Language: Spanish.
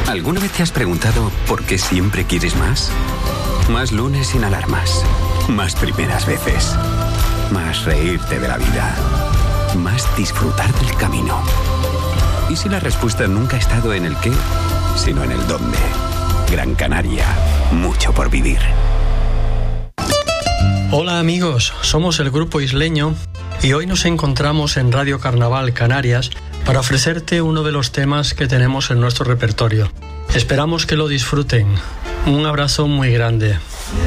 ¿Alguna vez te has preguntado por qué siempre quieres más? Más lunes sin alarmas. Más primeras veces. Más reírte de la vida. Más disfrutar del camino. ¿Y si la respuesta nunca ha estado en el qué, sino en el dónde? Gran Canaria. Mucho por vivir. Hola amigos, somos el Grupo Isleño y hoy nos encontramos en Radio Carnaval Canarias para ofrecerte uno de los temas que tenemos en nuestro repertorio. Esperamos que lo disfruten. Un abrazo muy grande.